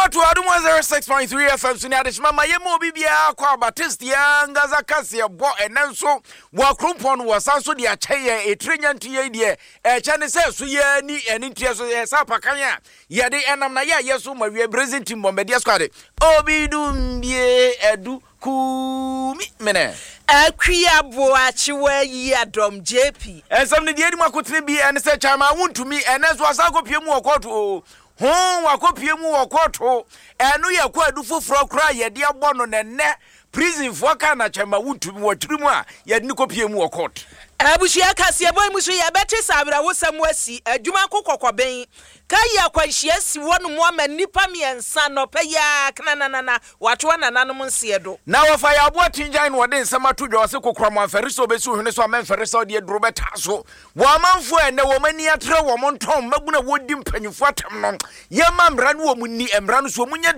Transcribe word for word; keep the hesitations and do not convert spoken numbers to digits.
to Adum one oh six point three F M Suni Adishma Mayemo Bibia Kwa Baptiste Gaza Cassia Bo and Nanso Wa Krumpon was also the Achaya a trillion to ye a Chinese Suya ni and interest Sapakanya Yadi Anamaya Yasuma we are present in Bombedia Squad Obidum Ye Edu Kumi Mene Akria Boachiwe Yadom J P and some of the Edma could be and said Chama won't to me and as was Ago Piemo Koto Hon wakopie mu wakoto enu ye kwa dufu fro kra ye de abono ne ne prison fo ka na chama wutumi watirimu a ye de kopie mu wakoto abushia kase boy muso ye beti sabra wosam wasi adwuma kokokɔben kai akwanhia si wonu mo ama nipa miensa no paya kananana wato nananom nsiedo na wafa ya abo tinjan no de nsama to dwa se kokora mo aferiso be su hene so amemferiso de duro beta so wo amanfo ene wo mani atre wo mo ntom maguna wodi mpanyufo atam no ye mamra no wo munni emra no so munye